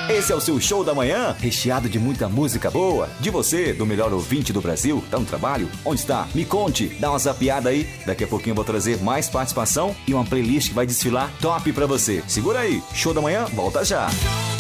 Esse é o seu show da manhã, recheado de muita música boa. De você, do melhor ouvinte do Brasil. Tá no trabalho? Onde está? Me conte, dá uma zapiada aí. Daqui a pouquinho eu vou trazer mais participação e uma playlist que vai desfilar top pra você. Segura aí, show da manhã, volta já.